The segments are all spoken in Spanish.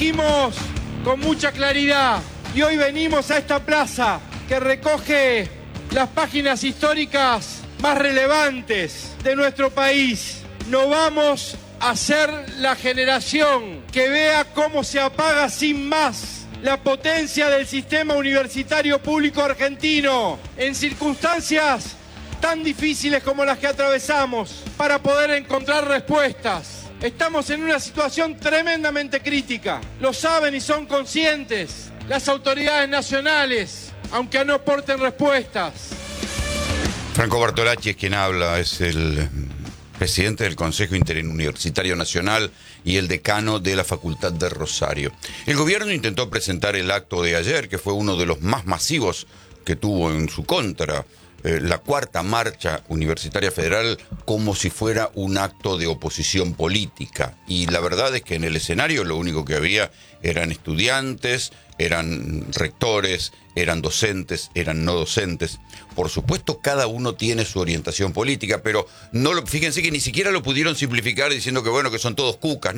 dijimos con mucha claridad y hoy venimos a esta plaza que recoge las páginas históricas más relevantes de nuestro país. No vamos a ser la generación que vea cómo se apaga sin más la potencia del sistema universitario público argentino en circunstancias tan difíciles como las que atravesamos para poder encontrar respuestas. Estamos en una situación tremendamente crítica. Lo saben y son conscientes las autoridades nacionales, aunque no aporten respuestas. Franco Bartolacci es quien habla, es el presidente del Consejo Interuniversitario Nacional y el decano de la Facultad de Rosario. El gobierno intentó presentar el acto de ayer, que fue uno de los más masivos que tuvo en su contra, la cuarta marcha universitaria federal, como si fuera un acto de oposición política. Y la verdad es que en el escenario lo único que había eran estudiantes, eran rectores, eran docentes, eran no docentes. Por supuesto, cada uno tiene su orientación política, pero fíjense que ni siquiera lo pudieron simplificar diciendo que bueno, que son todos cucas.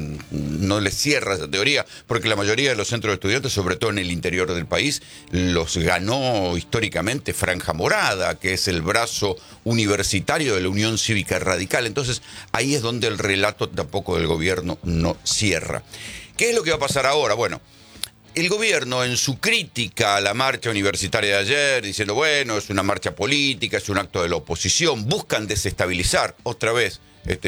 No les cierra esa teoría, porque la mayoría de los centros de estudiantes, sobre todo en el interior del país, los ganó históricamente Franja Morada, que es el brazo universitario de la Unión Cívica Radical. Entonces, ahí es donde el relato tampoco del gobierno no cierra. ¿Qué es lo que va a pasar ahora? Bueno, el gobierno, en su crítica a la marcha universitaria de ayer, diciendo, bueno, es una marcha política, es un acto de la oposición, buscan desestabilizar otra vez.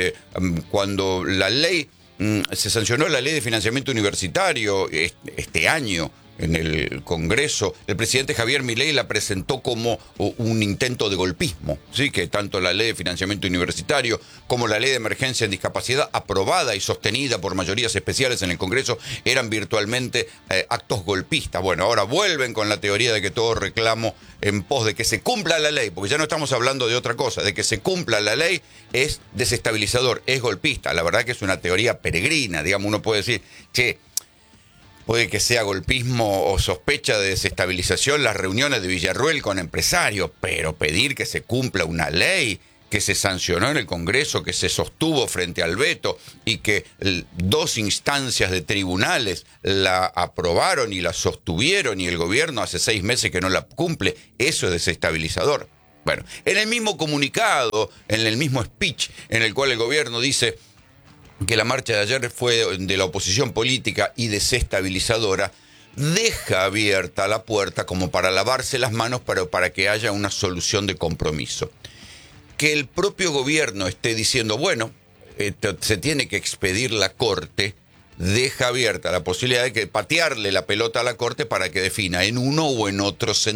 Cuando la ley, se sancionó la ley de financiamiento universitario este año en el Congreso, el presidente Javier Milei la presentó como un intento de golpismo, ¿sí? Que tanto la ley de financiamiento universitario como la ley de emergencia en discapacidad, aprobada y sostenida por mayorías especiales en el Congreso, eran virtualmente actos golpistas. Bueno, ahora vuelven con la teoría de que todo reclamo en pos de que se cumpla la ley, porque ya no estamos hablando de otra cosa, de que se cumpla la ley es desestabilizador, es golpista. La verdad que es una teoría peregrina, digamos, uno puede decir, che, puede que sea golpismo o sospecha de desestabilización las reuniones de Villarruel con empresarios, pero pedir que se cumpla una ley que se sancionó en el Congreso, que se sostuvo frente al veto y que 2 instancias de tribunales la aprobaron y la sostuvieron y el gobierno hace 6 meses que no la cumple, eso es desestabilizador. Bueno, en el mismo comunicado, en el mismo speech en el cual el gobierno dice que la marcha de ayer fue de la oposición política y desestabilizadora, deja abierta la puerta como para lavarse las manos, pero para que haya una solución de compromiso. Que el propio gobierno esté diciendo, bueno, se tiene que expedir la Corte, deja abierta la posibilidad de que patearle la pelota a la Corte para que defina en uno o en otro sentido